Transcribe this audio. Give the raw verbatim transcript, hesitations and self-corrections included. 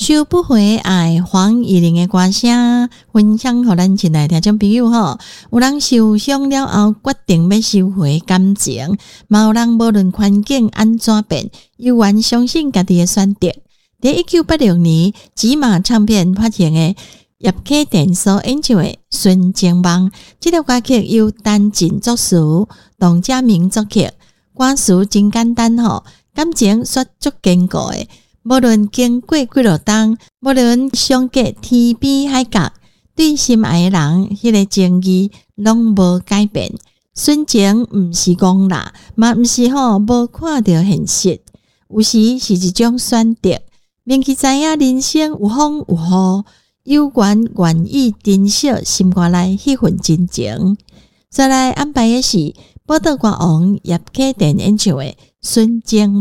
收不回爱黄怡玲的歌声，分享给咱亲爱的听众朋友吼。有人受伤了后，决定要收回感情，嘛有人无论环境安怎变，依然相信家己的选择。在一九八六年，吉马唱片发行的叶启田所演唱的《纯情梦》，这条歌曲由陈进作词，董家明作曲，歌词真简单吼，感情说足坚固的。无论经过几落冬，无论相隔天边海角，对心爱的人，迄、那个情义拢无改变。纯情毋是戆啦，嘛毋是吼无看到现实，有时是一种选择。免去知影人生有风有雨，有缘愿意珍惜心肝内迄份真情。再来安排的是宝岛歌王叶启田演唱的《纯情》。